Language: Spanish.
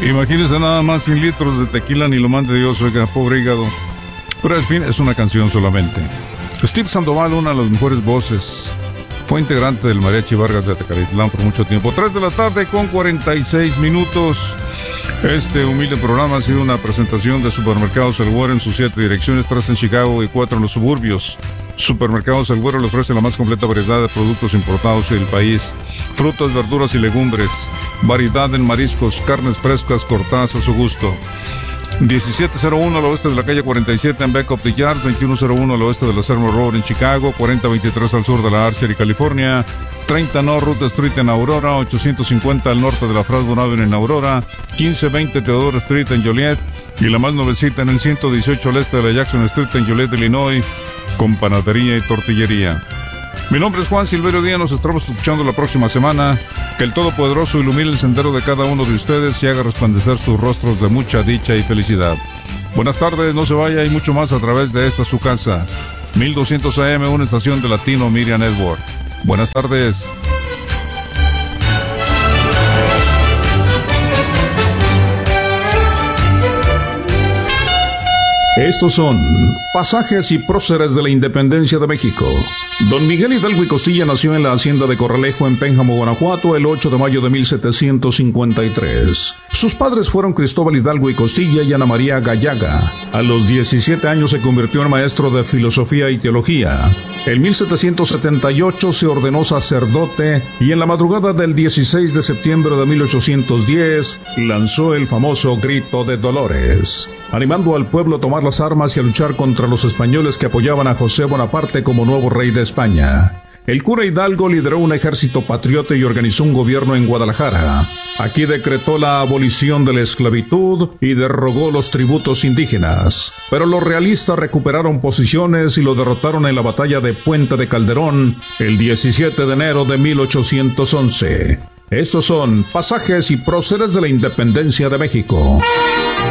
Imagínense nada más 100 litros de tequila, ni lo mande Dios, oiga, pobre hígado. Pero al fin es una canción solamente. Steve Sandoval, una de las mejores voces. Fue integrante del Mariachi Vargas de Tecalitlán por mucho tiempo. 3 de la tarde con 46 minutos. Este humilde programa ha sido una presentación de Supermercados El Güero en sus 7 direcciones, 3 en Chicago y 4 en los suburbios. Supermercados El Güero le ofrece la más completa variedad de productos importados del país. Frutas, verduras y legumbres. Variedad en mariscos, carnes frescas cortadas a su gusto. 1701 al oeste de la calle 47 en Beck of the Yard, 2101 al oeste de la Selma Road en Chicago, 4023 al sur de la Archer y California, 30 North Route Street en Aurora, 850 al norte de la Frasburg Avenue en Aurora, 1520 Theodore Street en Joliet y la más nuevecita en el 118 al este de la Jackson Street en Joliet, Illinois, con panadería y tortillería. Mi nombre es Juan Silverio Díaz, nos estaremos escuchando la próxima semana. Que el Todopoderoso ilumine el sendero de cada uno de ustedes y haga resplandecer sus rostros de mucha dicha y felicidad. Buenas tardes, no se vaya, y mucho más a través de esta su casa. 1200 AM, una estación de Latino Media Network. Buenas tardes. Estos son pasajes y próceres de la independencia de México. Don Miguel Hidalgo y Costilla nació en la hacienda de Corralejo en Pénjamo, Guanajuato, el 8 de mayo de 1753. Sus padres fueron Cristóbal Hidalgo y Costilla y Ana María Gallaga. A los 17 años se convirtió en maestro de filosofía y teología. En 1778 se ordenó sacerdote y en la madrugada del 16 de septiembre de 1810 lanzó el famoso Grito de Dolores, animando al pueblo a tomar las armas y a luchar contra los españoles que apoyaban a José Bonaparte como nuevo rey de España. El cura Hidalgo lideró un ejército patriota y organizó un gobierno en Guadalajara. Aquí decretó la abolición de la esclavitud y derogó los tributos indígenas. Pero los realistas recuperaron posiciones y lo derrotaron en la batalla de Puente de Calderón el 17 de enero de 1811. Estos son pasajes y próceres de la independencia de México.